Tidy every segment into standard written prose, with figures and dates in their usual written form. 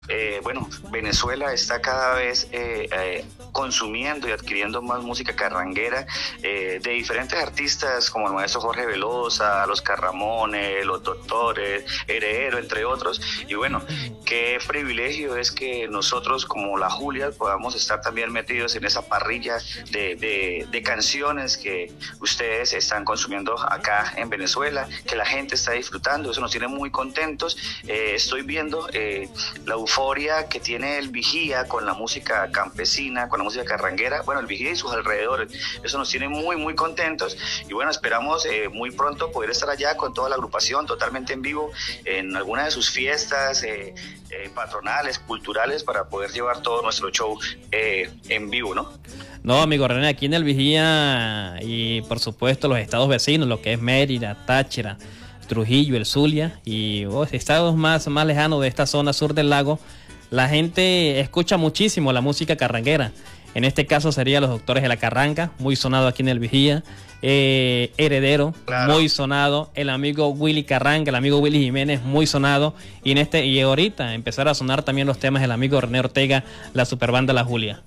Bueno, Venezuela está cada vez consumiendo y adquiriendo más música carranguera de diferentes artistas como el maestro Jorge Velosa, los Carramones, los Doctores, Heredero, entre otros. Y bueno, qué privilegio es que nosotros como La Julia podamos estar también metidos en esa parrilla de canciones que ustedes están consumiendo acá en Venezuela, que la gente está disfrutando. Eso nos tiene muy contentos. Estoy viendo la euforia que tiene el Vigía con la música campesina, con la música carranguera, bueno, el Vigía y sus alrededores. Eso nos tiene muy, muy contentos y bueno, esperamos muy pronto poder estar allá con toda la agrupación totalmente en vivo en alguna de sus fiestas patronales, culturales, para poder llevar todo nuestro show en vivo, ¿no? No, amigo René, aquí en el Vigía y por supuesto los estados vecinos, lo que es Mérida, Táchira, Trujillo, el Zulia y estados más lejanos de esta zona sur del lago, la gente escucha muchísimo la música carranguera. En este caso sería Los Doctores de la Carranga, muy sonado aquí en el Vigía. Heredero, claro, muy sonado. El amigo Willy Carranga, el amigo Willy Jiménez, muy sonado. Y ahorita empezar a sonar también los temas del amigo René Ortega, la superbanda La Julia.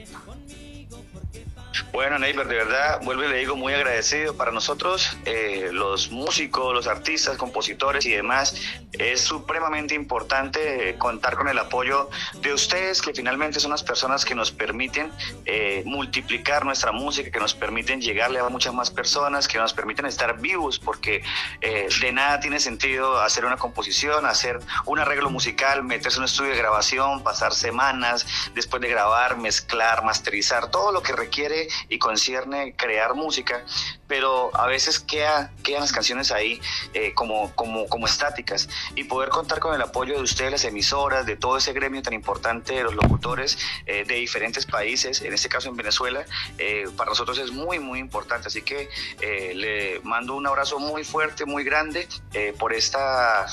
Bueno, Neighbor, de verdad, vuelvo y le digo, muy agradecido. Para nosotros, los músicos, los artistas, compositores y demás, es supremamente importante contar con el apoyo de ustedes, que finalmente son las personas que nos permiten multiplicar nuestra música, que nos permiten llegarle a muchas más personas, que nos permiten estar vivos, porque de nada tiene sentido hacer una composición, hacer un arreglo musical, meterse en un estudio de grabación, pasar semanas después de grabar, mezclar, masterizar, todo lo que requiere y concierne crear música, pero a veces quedan las canciones ahí como estáticas, y poder contar con el apoyo de ustedes, las emisoras, de todo ese gremio tan importante de los locutores de diferentes países, en este caso en Venezuela, para nosotros es muy, muy importante. Así que le mando un abrazo muy fuerte, muy grande por esta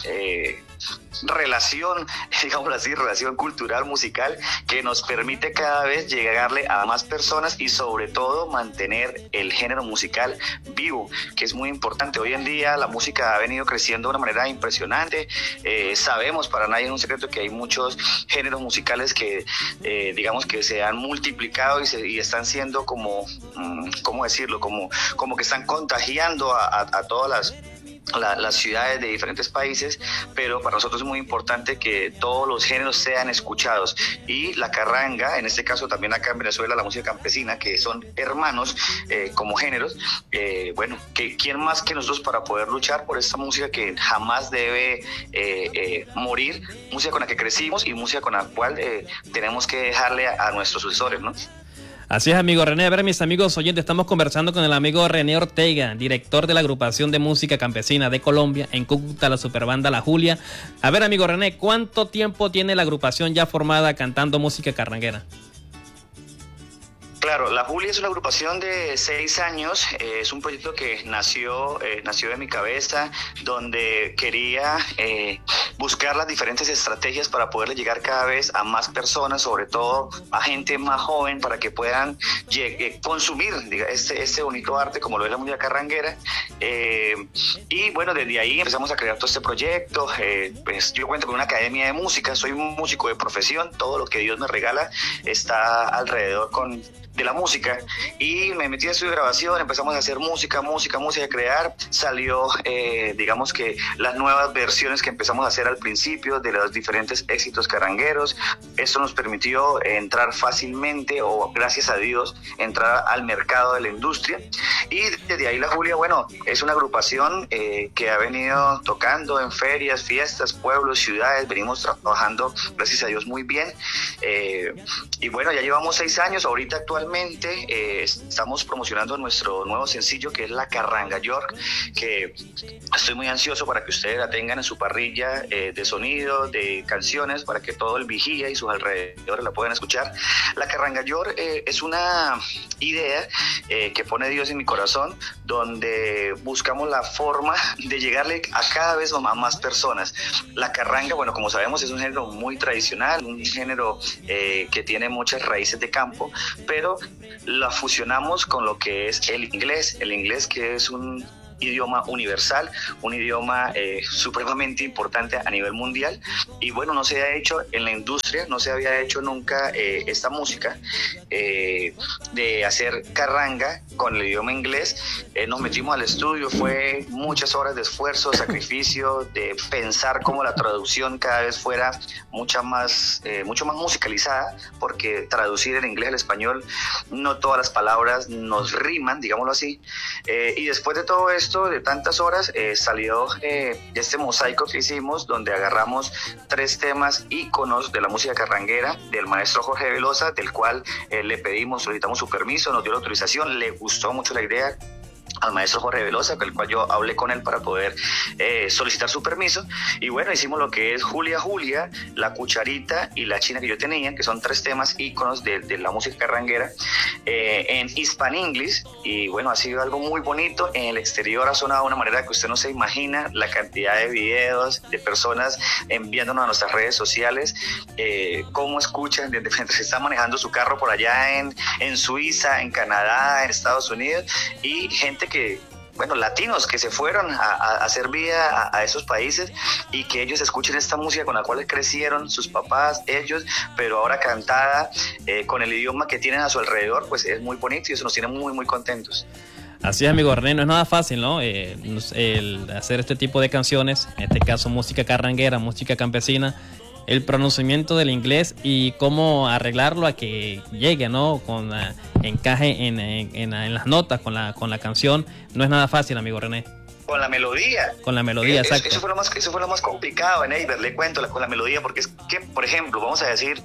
relación, digámoslo así, relación cultural, musical, que nos permite cada vez llegarle a más personas y sobre todo mantener el género musical vivo, que es muy importante. Hoy en día la música ha venido creciendo de una manera impresionante. Sabemos, para nadie es un secreto, que hay muchos géneros musicales que digamos que se han multiplicado y están siendo como, ¿cómo decirlo? Como que están contagiando a todas las ciudades de diferentes países, pero para nosotros es muy importante que todos los géneros sean escuchados, y la carranga, en este caso también acá en Venezuela, la música campesina, que son hermanos como géneros, bueno, que quién más que nosotros para poder luchar por esta música que jamás debe morir, música con la que crecimos y música con la cual tenemos que dejarle a nuestros sucesores, ¿no? Así es, amigo René. A ver, mis amigos oyentes, estamos conversando con el amigo René Ortega, director de la agrupación de música campesina de Colombia, en Cúcuta, la superbanda La Julia. A ver, amigo René, ¿cuánto tiempo tiene la agrupación ya formada cantando música carranguera? Claro, La Julia es una agrupación de 6 años, es un proyecto que nació de mi cabeza, donde quería buscar las diferentes estrategias para poderle llegar cada vez a más personas, sobre todo a gente más joven, para que puedan consumir este bonito arte como lo es la música carranguera. Y bueno, desde ahí empezamos a crear todo este proyecto. Pues yo cuento con una academia de música, soy un músico de profesión, todo lo que Dios me regala está alrededor de la música, y me metí en estudio de grabación, empezamos a hacer música, a crear. Salió digamos que las nuevas versiones que empezamos a hacer al principio de los diferentes éxitos carrangueros. Esto nos permitió entrar fácilmente, o gracias a Dios, entrar al mercado de la industria, y desde ahí La Julia, bueno, es una agrupación que ha venido tocando en ferias, fiestas, pueblos, ciudades. Venimos trabajando, gracias a Dios, muy bien, y bueno, ya llevamos 6 años. Ahorita actualmente estamos promocionando nuestro nuevo sencillo, que es La Carranga York, que estoy muy ansioso para que ustedes la tengan en su parrilla de sonido, de canciones, para que todo el Vigía y sus alrededores la puedan escuchar. La Carranga York es una idea que pone Dios en mi corazón, donde buscamos la forma de llegarle a cada vez a más personas. La carranga, bueno, como sabemos, es un género muy tradicional, un género que tiene muchas raíces de campo, pero la fusionamos con lo que es el inglés que es un idioma universal, un idioma supremamente importante a nivel mundial. Y bueno, no se ha hecho en la industria, no se había hecho nunca esta música de hacer carranga con el idioma inglés. Nos metimos al estudio, fue muchas horas de esfuerzo, sacrificio, de pensar cómo la traducción cada vez fuera mucho más musicalizada, porque traducir el inglés al español, no todas las palabras nos riman, digámoslo así. Y después de todo esto, de tantas horas, salió este mosaico que hicimos, donde agarramos 3 temas íconos de la música carranguera del maestro Jorge Velosa, del cual solicitamos su permiso, nos dio la autorización, le gustó mucho la idea al maestro Jorge Velosa, con el cual yo hablé con él para poder solicitar su permiso. Y bueno, hicimos lo que es Julia Julia, La Cucharita y La China que yo tenía, que son 3 temas íconos de la música carranguera en Hispan English. Y bueno, ha sido algo muy bonito. En el exterior ha sonado de una manera que usted no se imagina, la cantidad de videos de personas enviándonos a nuestras redes sociales cómo escuchan mientras se está manejando su carro por allá en Suiza, en Canadá, en Estados Unidos, y gente que, bueno, latinos que se fueron a hacer vida a esos países, y que ellos escuchen esta música con la cual crecieron sus papás, ellos, pero ahora cantada con el idioma que tienen a su alrededor, pues es muy bonito y eso nos tiene muy, muy contentos. Así es, amigo René, no es nada fácil, ¿no? El hacer este tipo de canciones, en este caso música carranguera, música campesina, el pronunciamiento del inglés y cómo arreglarlo a que llegue, ¿no? Encaje en las notas con la canción. No es nada fácil, amigo René. Con la melodía. Con la melodía, exacto. Eso fue lo más complicado en Eiber, le cuento, con la melodía, porque es que, por ejemplo, vamos a decir,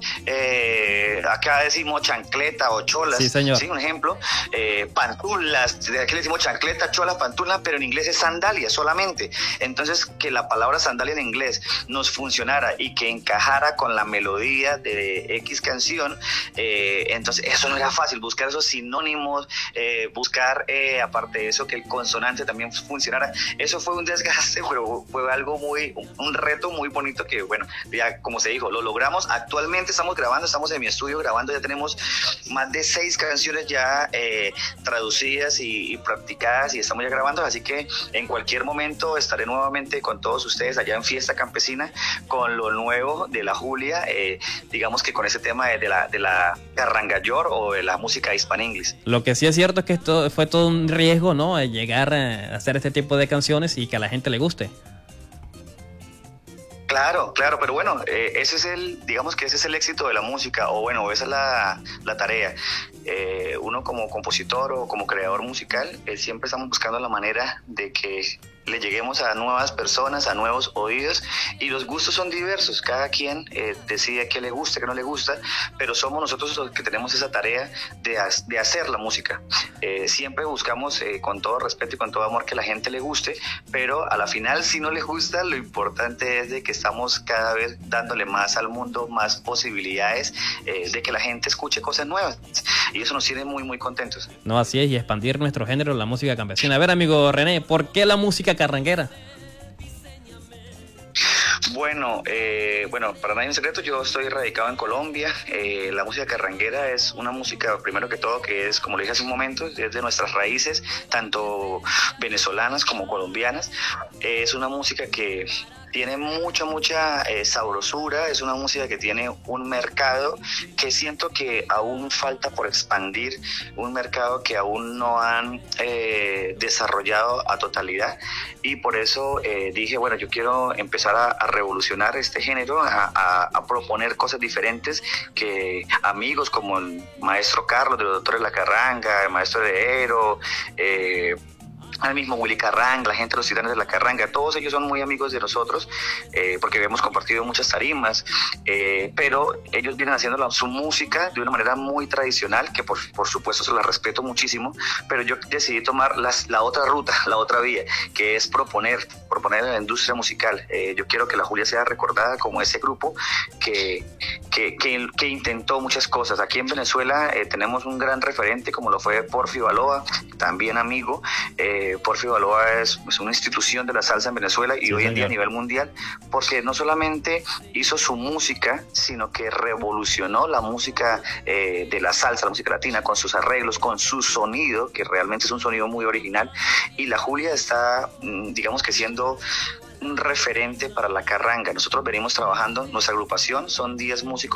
acá decimos chancleta o cholas. Sí, señor. Sí, un ejemplo, pantulas, de aquí le decimos chancleta, chola, pantula, pero en inglés es sandalia solamente. Entonces, que la palabra sandalia en inglés nos funcionara y que encajara con la melodía de X canción, entonces eso no era fácil, buscar esos sinónimos, buscar, aparte de eso, que el consonante también funcionara. Eso fue un desgaste, pero fue un reto muy bonito que, bueno, ya como se dijo, lo logramos. Actualmente estamos en mi estudio grabando, ya tenemos más de 6 canciones ya traducidas y practicadas, y estamos ya grabando, así que en cualquier momento estaré nuevamente con todos ustedes allá en Fiesta Campesina con lo nuevo de la Julia, digamos que con ese tema de la carrangayor o de la música Hispan English. Lo que sí es cierto es que esto fue todo un riesgo, ¿no? Llegar a hacer este tipo de canciones y que a la gente le guste. Claro, pero bueno, digamos que ese es el éxito de la música, o bueno, esa es la tarea. Uno como compositor o como creador musical, siempre estamos buscando la manera de que le lleguemos a nuevas personas, a nuevos oídos, y los gustos son diversos, cada quien decide qué le gusta, qué no le gusta, pero somos nosotros los que tenemos esa tarea de hacer la música. Siempre buscamos con todo respeto y con todo amor que la gente le guste, pero a la final, si no le gusta, lo importante es de que estamos cada vez dándole más al mundo, más posibilidades de que la gente escuche cosas nuevas, y eso nos tiene muy, muy contentos. No, así es, y expandir nuestro género, la música campesina. A ver, amigo René, ¿por qué la música carranguera? Bueno, para nadie es un secreto, yo estoy radicado en Colombia. La música carranguera es una música, primero que todo, que es, como le dije hace un momento, es de nuestras raíces, tanto venezolanas como colombianas. Es una música que tiene mucha sabrosura, es una música que tiene un mercado que siento que aún falta por expandir, un mercado que aún no han desarrollado a totalidad, y por eso dije, bueno, yo quiero empezar a revolucionar este género, a proponer cosas diferentes, que amigos como el maestro Carlos de los Doctores de la Carranga, el maestro Heredero, al mismo Willy Carranga, la gente de los Titanes de la Carranga, todos ellos son muy amigos de nosotros, porque hemos compartido muchas tarimas, pero ellos vienen haciendo su música de una manera muy tradicional, que por supuesto se la respeto muchísimo, pero yo decidí tomar la otra ruta, la otra vía, que es proponer en la industria musical. Yo quiero que la Julia sea recordada como ese grupo que que intentó muchas cosas. Aquí en Venezuela tenemos un gran referente como lo fue Porfi Baloa, también amigo. Porfi Baloa es una institución de la salsa en Venezuela y sí, hoy en día a nivel mundial, porque no solamente hizo su música, sino que revolucionó la música de la salsa, la música latina, con sus arreglos, con su sonido, que realmente es un sonido muy original. Y la Julia está, digamos que siendo un referente para la carranga. Nosotros venimos trabajando, nuestra agrupación son 10 músicos